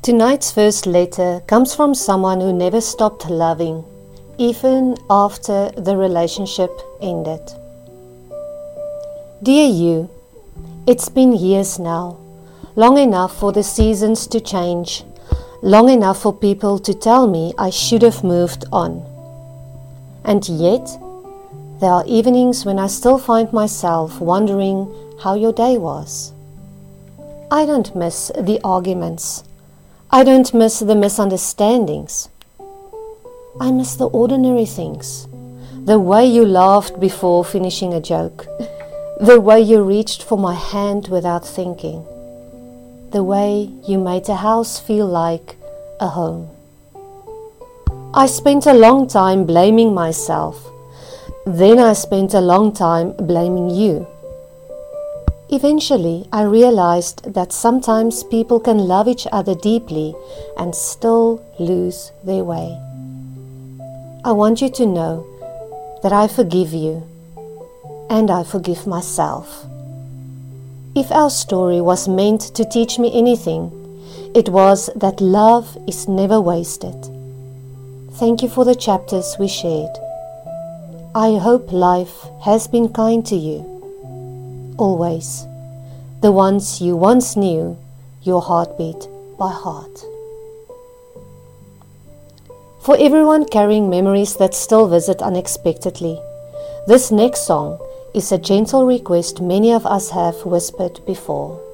Tonight's first letter comes from someone who never stopped loving, even after the relationship ended. Dear you, it's been years now, long enough for the seasons to change, long enough for people to tell me I should have moved on. And yet, there are evenings when I still find myself wondering how your day was. I don't miss the arguments. I don't miss the misunderstandings. I miss the ordinary things. The way you laughed before finishing a joke. The way you reached for my hand without thinking. The way you made a house feel like a home. I spent a long time blaming myself. Then I spent a long time blaming you. Eventually, I realized that sometimes people can love each other deeply and still lose their way. I want you to know that I forgive you and I forgive myself. If our story was meant to teach me anything, it was that love is never wasted. Thank you for the chapters we shared. I hope life has been kind to you. Always, the ones you once knew, your heartbeat by heart. For everyone carrying memories that still visit unexpectedly, this next song is a gentle request many of us have whispered before.